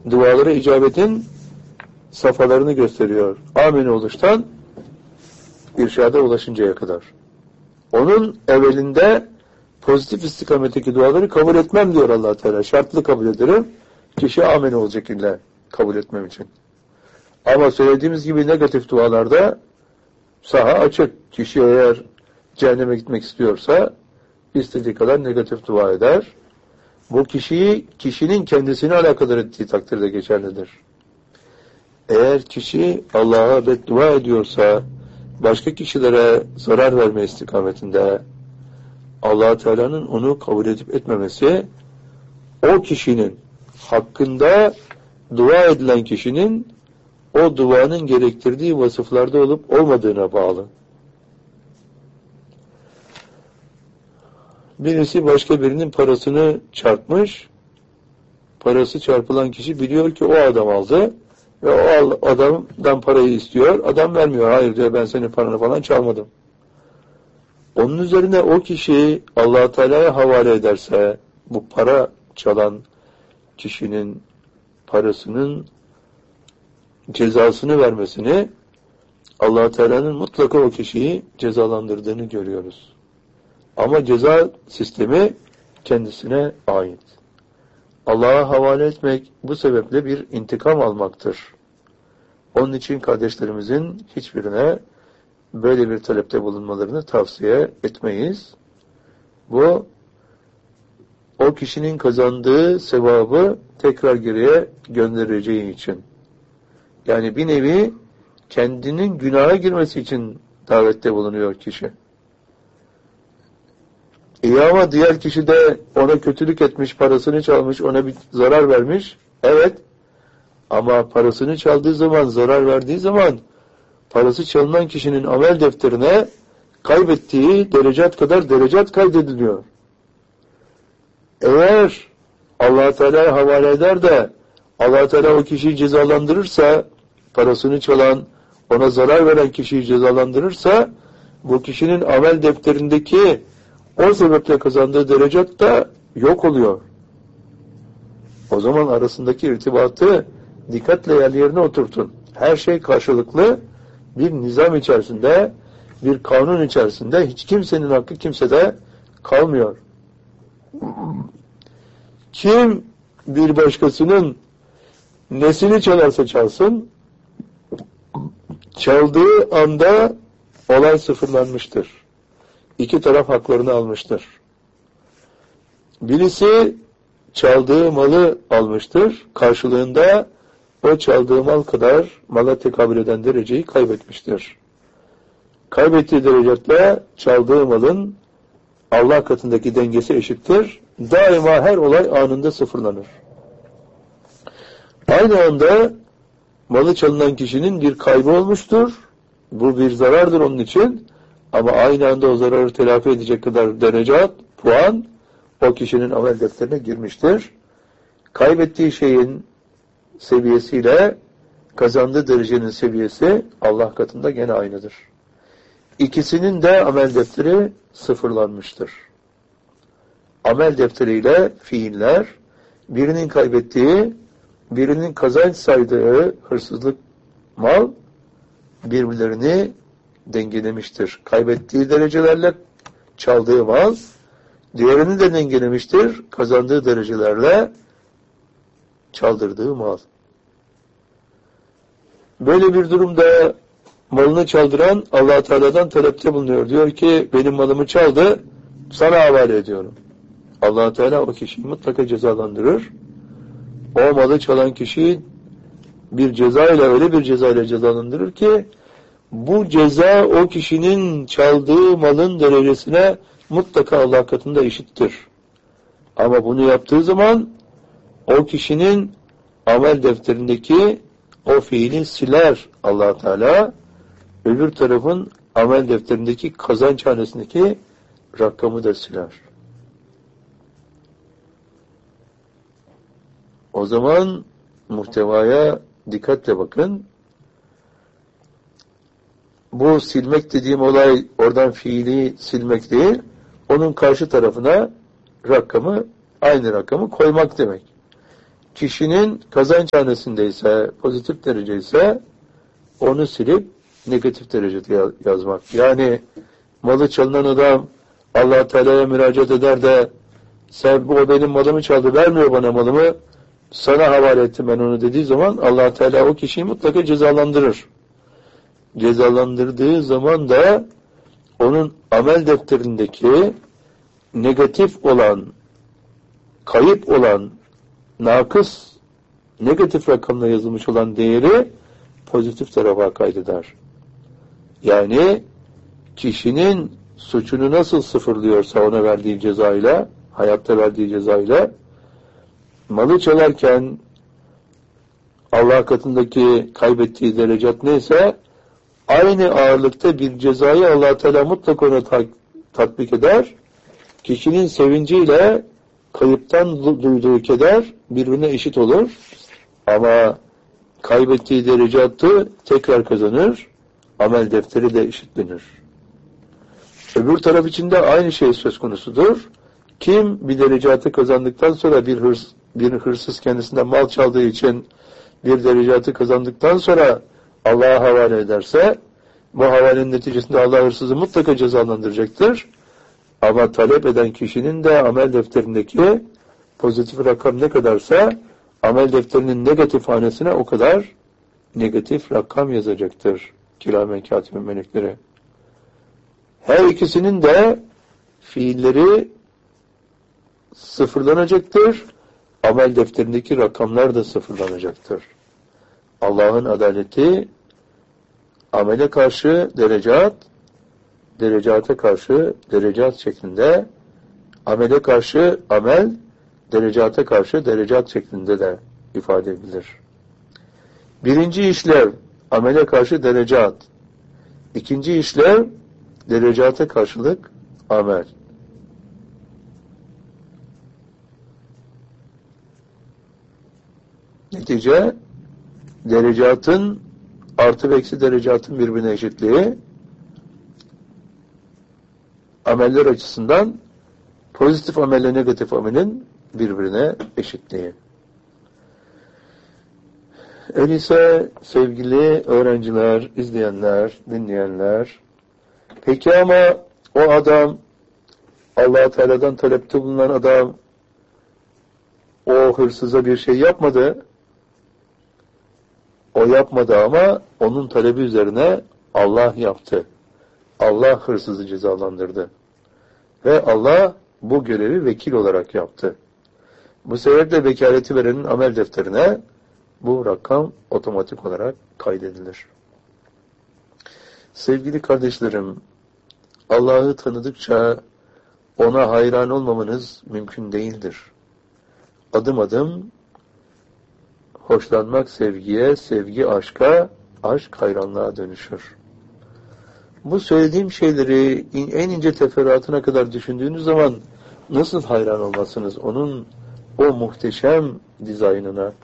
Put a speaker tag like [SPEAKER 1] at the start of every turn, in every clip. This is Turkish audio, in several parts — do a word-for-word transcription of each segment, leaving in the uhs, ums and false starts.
[SPEAKER 1] dualara icabetin safhalarını gösteriyor. Amin oluştan irşada ulaşıncaya kadar. Onun evvelinde pozitif istikametteki duaları kabul etmem diyor Allah Teala. Şartlı kabul ederim. Kişi amin olacak illa kabul etmem için. Ama söylediğimiz gibi negatif dualarda saha açık. Kişi eğer cehenneme gitmek istiyorsa istediği kadar negatif dua eder. Bu kişiyi, kişinin kendisini alakadar ettiği takdirde geçerlidir. Eğer kişi Allah'a beddua ediyorsa, başka kişilere zarar verme istikametinde, Allah Teala'nın onu kabul edip etmemesi, o kişinin hakkında dua edilen kişinin o duanın gerektirdiği vasıflarda olup olmadığına bağlı. Birisi başka birinin parasını çarpmış, parası çarpılan kişi biliyor ki o adam aldı ve o adamdan parayı istiyor, adam vermiyor. Hayır diyor, ben senin paranı falan çalmadım. Onun üzerine o kişi Allah Teala'ya havale ederse, bu para çalan kişinin parasının cezasını vermesini, Allah Teala'nın mutlaka o kişiyi cezalandırdığını görüyoruz. Ama ceza sistemi kendisine ait. Allah'a havale etmek bu sebeple bir intikam almaktır. Onun için kardeşlerimizin hiçbirine böyle bir talepte bulunmalarını tavsiye etmeyiz. Bu, o kişinin kazandığı sevabı tekrar geriye göndereceği için. Yani bir nevi kendinin günaha girmesi için davette bulunuyor kişi. İyi ama diğer kişi de ona kötülük etmiş, parasını çalmış, ona bir zarar vermiş. Evet. Ama parasını çaldığı zaman, zarar verdiği zaman parası çalınan kişinin amel defterine kaybettiği derecat kadar derecat kaydediliyor. Eğer Allah Teala'ya havale eder de Allah Teala o kişiyi cezalandırırsa, parasını çalan, ona zarar veren kişiyi cezalandırırsa, bu kişinin amel defterindeki o sebeple kazandığı derecat da yok oluyor. O zaman arasındaki irtibatı dikkatle yerli yerine oturtun. Her şey karşılıklı bir nizam içerisinde, bir kanun içerisinde, hiç kimsenin hakkı kimsede kalmıyor. Kim bir başkasının nesini çalarsa çalsın, çaldığı anda olay sıfırlanmıştır. İki taraf haklarını almıştır. Birisi çaldığı malı almıştır. Karşılığında o çaldığı mal kadar mala tekabül eden dereceyi kaybetmiştir. Kaybettiği derecatla çaldığı malın Allah katındaki dengesi eşittir. Daima her olay anında sıfırlanır. Aynı anda malı çalınan kişinin bir kaybı olmuştur. Bu bir zarardır onun için. Ama aynı anda o zararı telafi edecek kadar derecat, puan o kişinin amel defterine girmiştir. Kaybettiği şeyin seviyesiyle kazandığı derecenin seviyesi Allah katında gene aynıdır. İkisinin de amel defteri sıfırlanmıştır. Amel defteriyle fiiller, birinin kaybettiği, birinin kazanç saydığı hırsızlık mal birbirlerini dengelemiştir. Kaybettiği derecelerle çaldığı mal, diğerini de dengelemiştir. Kazandığı derecelerle çaldırdığı mal. Böyle bir durumda malını çaldıran Allah Teala'dan talepte bulunuyor. Diyor ki benim malımı çaldı, sana havale ediyorum. Allah Teala o kişiyi mutlaka cezalandırır. O malı çalan kişiyi bir cezayla, öyle bir cezayla cezalandırır ki bu ceza o kişinin çaldığı malın derecesine mutlaka Allah katında eşittir. Ama bunu yaptığı zaman o kişinin amel defterindeki o fiili siler Allah Teala, öbür tarafın amel defterindeki kazanç hanesindeki rakamı da siler. O zaman muhtevaya dikkatle bakın. Bu silmek dediğim olay oradan fiili silmek değil, onun karşı tarafına rakamı, aynı rakamı koymak demek. kişinin kazançhanesindeyse, pozitif derece ise onu silip negatif derecede yazmak. Yani malı çalınan adam Allah Teala'ya müracaat eder de sen bu o benim malımı çaldı, vermiyor bana malımı, sana havale ettim ben onu dediği zaman Allah Teala o kişiyi mutlaka cezalandırır. Cezalandırdığı zaman da onun amel defterindeki negatif olan, kayıp olan, nakıs, negatif rakamla yazılmış olan değeri pozitif tarafa kaydeder. Yani kişinin suçunu nasıl sıfırlıyorsa ona verdiği cezayla, hayatta verdiği cezayla, malı çalarken Allah katındaki kaybettiği derecat neyse aynı ağırlıkta bir cezayı Allah Teala mutlaka ona ta- tatbik eder. Kişinin sevinciyle kayıptan duyduğu keder birbirine eşit olur. Ama kaybettiği derecatı tekrar kazanır. Amel defteri de eşitlenir. Öbür taraf için de aynı şey söz konusudur. Kim bir derecatı kazandıktan sonra bir hırs, bir hırsız kendisinden mal çaldığı için bir derecatı kazandıktan sonra Allah'a havale ederse bu havalenin neticesinde Allah hırsızı mutlaka cezalandıracaktır. Ama talep eden kişinin de amel defterindeki pozitif rakam ne kadarsa amel defterinin negatif hanesine o kadar negatif rakam yazacaktır. Kiramen kâtibin melekleri. Her ikisinin de fiilleri sıfırlanacaktır. Amel defterindeki rakamlar da sıfırlanacaktır. Allah'ın adaleti amele karşı derecat, derecata karşı derecat şeklinde, amele karşı amel, derecata karşı derecat şeklinde de ifade edilir. Birinci işlev amele karşı derecat, ikinci işlev derecata karşılık amel. Netice derecatın artı ve eksi derecatın birbirine eşitliği, ameller açısından pozitif amelle negatif amelin birbirine eşitliği. Öyleyse sevgili öğrenciler, izleyenler, dinleyenler, peki ama o adam, Allah Teala'dan talepte bulunan adam, o hırsıza bir şey yapmadı, o yapmadı ama onun talebi üzerine Allah yaptı. Allah hırsızı cezalandırdı. Ve Allah bu görevi vekil olarak yaptı. Bu sebeple vekaleti verenin amel defterine bu rakam otomatik olarak kaydedilir. Sevgili kardeşlerim, Allah'ı tanıdıkça ona hayran olmamanız mümkün değildir. Adım adım hoşlanmak sevgiye, sevgi aşka, aşk hayranlığa dönüşür. Bu söylediğim şeyleri en ince teferruatına kadar düşündüğünüz zaman nasıl hayran olmazsınız onun o muhteşem dizaynına?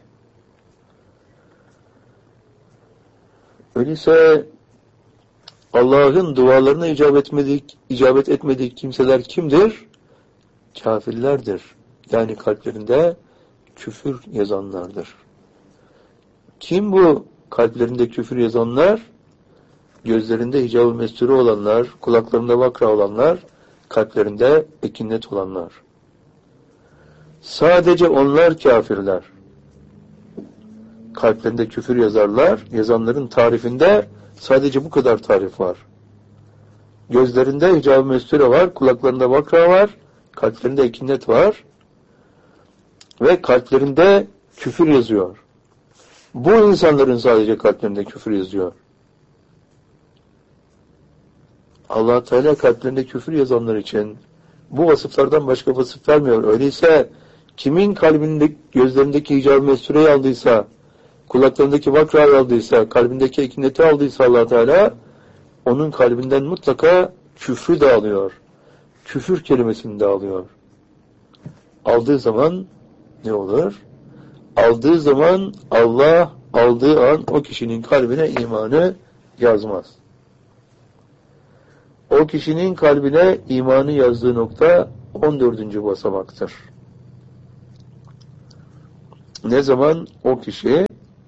[SPEAKER 1] Öyleyse Allah'ın dualarına icabet etmedik, icabet etmedik kimseler kimdir? Kafirlerdir. Yani kalplerinde küfür yazanlardır. Kim bu kalplerinde küfür yazanlar? Gözlerinde hicab-ı mesturi olanlar, kulaklarında vakra olanlar, kalplerinde ekinnet olanlar. Sadece onlar kafirler. Kalplerinde küfür yazarlar, yazanların tarifinde sadece bu kadar tarif var. Gözlerinde hicab-ı mesturi var, kulaklarında vakra var, kalplerinde ekinnet var ve kalplerinde küfür yazıyor. Bu insanların sadece kalplerinde küfür yazıyor. Allah Teala kalplerinde küfür yazanlar için bu vasıflardan başka vasıf vermiyor. Öyleyse kimin kalbinde, gözlerindeki hicab-ı mestureyi aldıysa, kulaklarındaki vakrayı aldıysa, kalbindeki ekineti aldıysa Allah Teala onun kalbinden mutlaka küfrü de alıyor. Küfür kelimesini de alıyor. Aldığı zaman ne olur? Aldığı zaman Allah aldığı an o kişinin kalbine imanı yazmaz. O kişinin kalbine imanı yazdığı nokta on dördüncü basamaktır. Ne zaman o kişi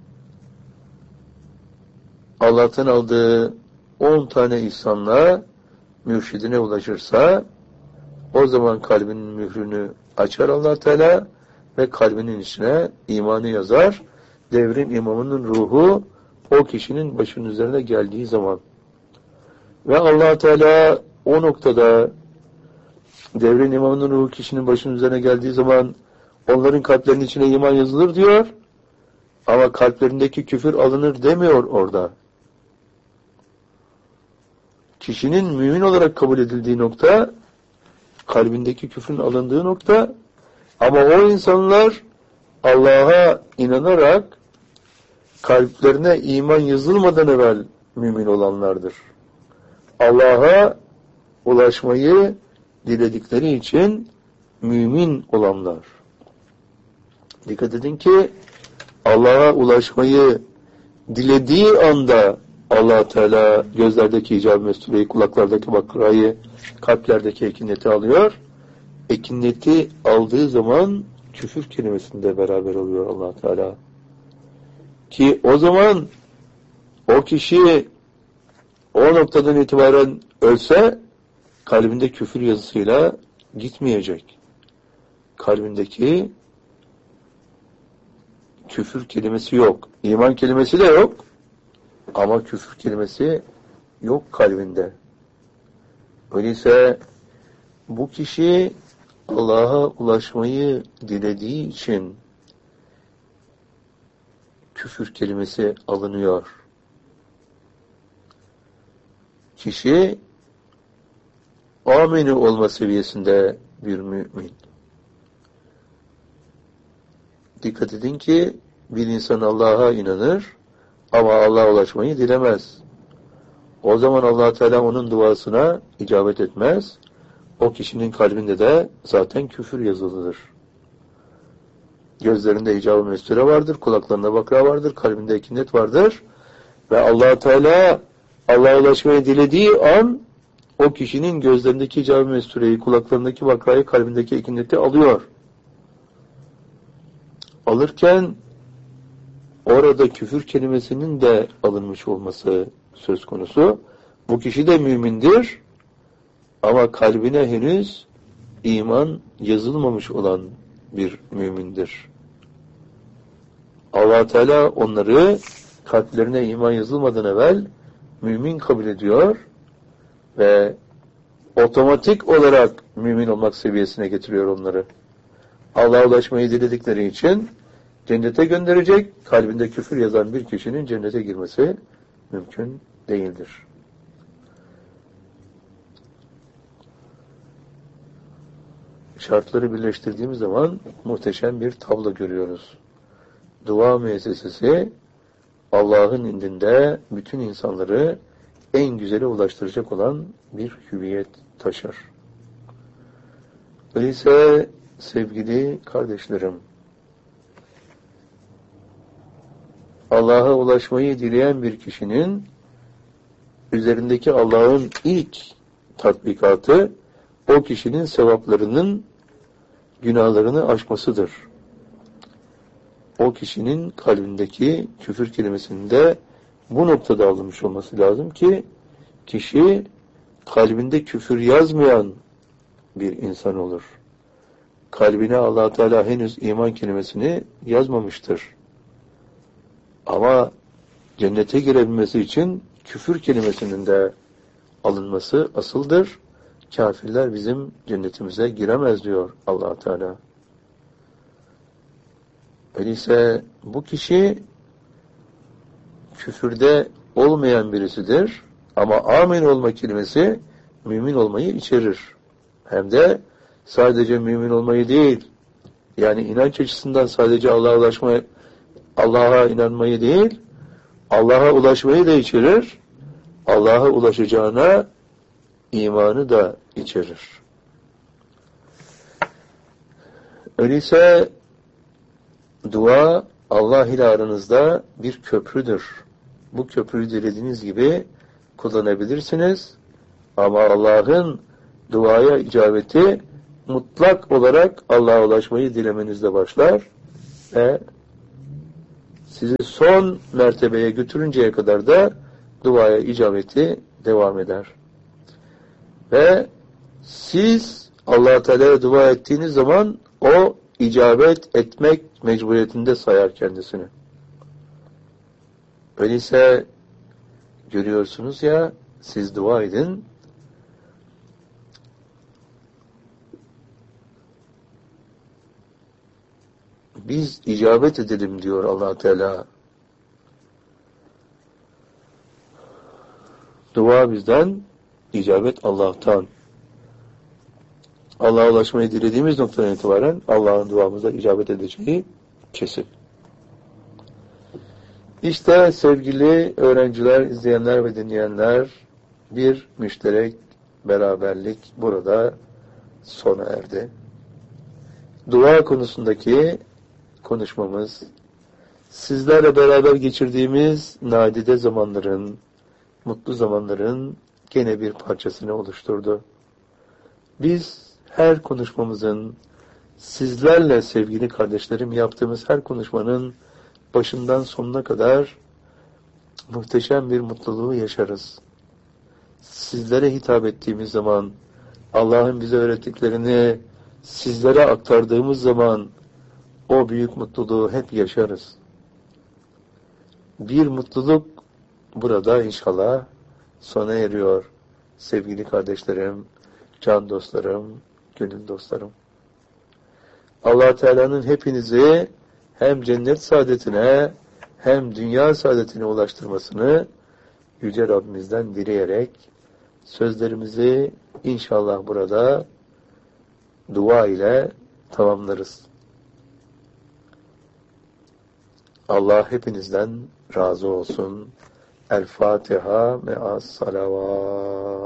[SPEAKER 1] Allah'tan aldığı on tane ihsanla mürşidine ulaşırsa, o zaman kalbinin mührünü açar Allah Teala ve kalbinin içine imanı yazar. Devrin imamının ruhu o kişinin başının üzerine geldiği zaman ve Allah Teala o noktada devrin imamının ruhu kişinin başının üzerine geldiği zaman onların kalplerinin içine iman yazılır diyor. Ama kalplerindeki küfür alınır demiyor orada. Kişinin mümin olarak kabul edildiği nokta, kalbindeki küfrün alındığı nokta, ama o insanlar Allah'a inanarak kalplerine iman yazılmadan evvel mümin olanlardır. Allah'a ulaşmayı diledikleri için mümin olanlar. Dikkat edin ki Allah'a ulaşmayı dilediği anda Allah Teala gözlerdeki icab-ı mestureyi, kulaklardaki bakrayı, kalplerdeki ekineti alıyor. Ekineti aldığı zaman küfür kelimesinde beraber oluyor Allah Teala. Ki o zaman o kişi o noktadan itibaren ölse kalbinde küfür yazısıyla gitmeyecek. Kalbindeki küfür kelimesi yok. İman kelimesi de yok. Ama küfür kelimesi yok kalbinde. Öyleyse bu kişi Allah'a ulaşmayı dilediği için küfür kelimesi alınıyor. Kişi amini olma seviyesinde bir mümin. Dikkat edin ki bir insan Allah'a inanır ama Allah'a ulaşmayı dilemez. O zaman Allah Teala onun duasına icabet etmez. O kişinin kalbinde de zaten küfür yazılıdır. Gözlerinde icab-ı mesture vardır, kulaklarında bakra vardır, kalbinde ekinet vardır. Ve Allah Teala Allah'a ulaşmayı dilediği an o kişinin gözlerindeki icab-ı mestureyi, kulaklarındaki bakrayı, kalbindeki ekineti alıyor. Alırken orada küfür kelimesinin de alınmış olması söz konusu. Bu kişi de mümindir ama kalbine henüz iman yazılmamış olan bir mümindir. Allah Teala onları kalplerine iman yazılmadan evvel mümin kabul ediyor ve otomatik olarak mümin olmak seviyesine getiriyor onları. Allah'a ulaşmayı diledikleri için cennete gönderecek, kalbinde küfür yazan bir kişinin cennete girmesi mümkün değildir. Şartları birleştirdiğimiz zaman muhteşem bir tablo görüyoruz. Dua müessesesi Allah'ın indinde bütün insanları en güzele ulaştıracak olan bir hüviyet taşır. Öyleyse sevgili kardeşlerim, Allah'a ulaşmayı dileyen bir kişinin üzerindeki Allah'ın ilk tatbikatı o kişinin sevaplarının günahlarını aşmasıdır. O kişinin kalbindeki küfür kelimesinin de bu noktada alınmış olması lazım ki kişi kalbinde küfür yazmayan bir insan olur. Kalbine Allah Teala henüz iman kelimesini yazmamıştır. Ama cennete girebilmesi için küfür kelimesinin de alınması asıldır. Kafirler bizim cennetimize giremez diyor Allah Teala. Öyleyse bu kişi küfürde olmayan birisidir. Ama amin olma kelimesi mümin olmayı içerir. Hem de sadece mümin olmayı değil, yani inanç açısından sadece Allah'a ulaşmayı, Allah'a inanmayı değil, Allah'a ulaşmayı da içerir. Allah'a ulaşacağına imanı da içerir. Öyleyse dua Allah ile aranızda bir köprüdür. Bu köprüyü dilediğiniz gibi kullanabilirsiniz. Ama Allah'ın duaya icabeti mutlak olarak Allah'a ulaşmayı dilemenizle başlar ve sizi son mertebeye götürünceye kadar da duaya icabeti devam eder. Ve siz Allah-u Teala'ya dua ettiğiniz zaman o icabet etmek mecburiyetinde sayar kendisini. Öyleyse görüyorsunuz ya, siz dua edin, biz icabet edelim diyor Allah Teala. Dua bizden, icabet Allah'tan. Allah'a ulaşmayı dilediğimiz noktadan itibaren Allah'ın duamıza icabet edeceği kesin. İşte sevgili öğrenciler, izleyenler ve dinleyenler, bir müşterek beraberlik burada sona erdi. Dua konusundaki konuşmamız, sizlerle beraber geçirdiğimiz nadide zamanların, mutlu zamanların gene bir parçasını oluşturdu. Biz her konuşmamızın, sizlerle sevgili kardeşlerim yaptığımız her konuşmanın başından sonuna kadar muhteşem bir mutluluğu yaşarız. Sizlere hitap ettiğimiz zaman, Allah'ın bize öğrettiklerini sizlere aktardığımız zaman o büyük mutluluğu hep yaşarız. Bir mutluluk burada inşallah sona eriyor. Sevgili kardeşlerim, can dostlarım, gönül dostlarım. Allah Teala'nın hepinizi hem cennet saadetine hem dünya saadetine ulaştırmasını Yüce Rabbimizden dileyerek sözlerimizi inşallah burada dua ile tamamlarız. Allah hepinizden razı olsun. El Fatiha me'as salavat.